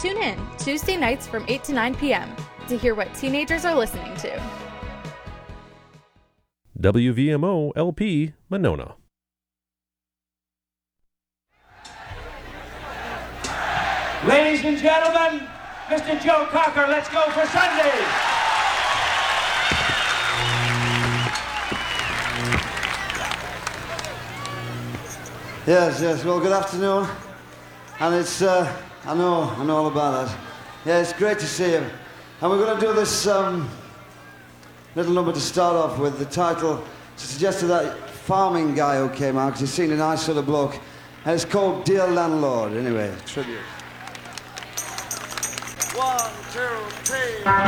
Tune in Tuesday nights from 8 to 9 p.m. to hear what teenagers are listening to. WVMO LP Monona. Ladies and gentlemen, Mr. Joe Cocker, let's go for Sunday. Yes. Well, good afternoon. And it's, I know all about that. Yeah, it's great to see you. And we're going to do this little number to start off with. The title suggested that farming guy who came out, because he's seen a nice sort of bloke. And it's called Dear Landlord. Anyway, tribute. 1, 2, 3.